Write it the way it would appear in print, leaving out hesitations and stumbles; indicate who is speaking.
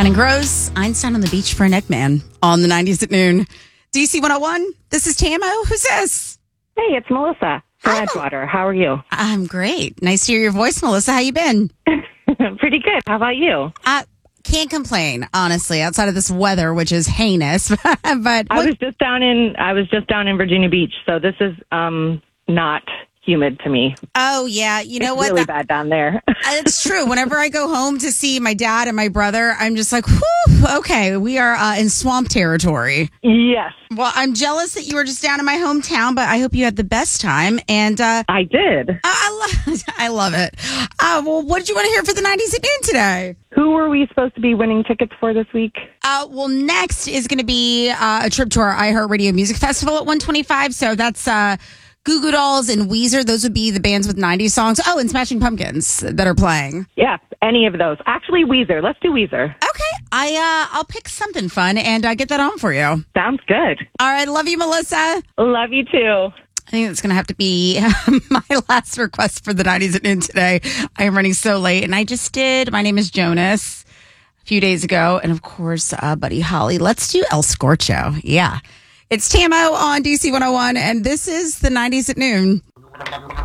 Speaker 1: Glenn and Gross, Einstein on the beach for an Eggman on the 90s at noon. DC 101, this is Tamo. Who's this?
Speaker 2: Hey, it's Melissa from Edgewater. How are you?
Speaker 1: I'm great. Nice to hear your voice, Melissa. How you been?
Speaker 2: Pretty good. How about you?
Speaker 1: Can't complain, honestly, outside of this weather, which is heinous. But
Speaker 2: I was just down in Virginia Beach, so this is not humid to me.
Speaker 1: Oh, yeah. You know what?
Speaker 2: It's really bad down there.
Speaker 1: It's true. Whenever I go home to see my dad and my brother, I'm just like, whew, okay, we are in swamp territory.
Speaker 2: Yes.
Speaker 1: Well, I'm jealous that you were just down in my hometown, but I hope you had the best time. And
Speaker 2: I did.
Speaker 1: I love it. Well, what did you want to hear for the 90s at noon today?
Speaker 2: Who were we supposed to be winning tickets for this week?
Speaker 1: Well, next is going to be a trip to our iHeartRadio Music Festival at 125. So that's Goo Goo Dolls and Weezer. Those would be the bands with 90s songs. Oh, and Smashing Pumpkins that are playing.
Speaker 2: Yeah, any of those. Actually, Weezer. Let's do Weezer.
Speaker 1: Okay. I'll pick something fun and get that on for you.
Speaker 2: Sounds good.
Speaker 1: All right. Love you, Melissa.
Speaker 2: Love you too.
Speaker 1: I think that's going to have to be my last request for the 90s at noon today. I am running so late, and I just did. My name is Jonas a few days ago. And, of course, Buddy Holly. Let's do El Scorcho. Yeah. It's Tamo on DC 101, and this is the 90s at noon.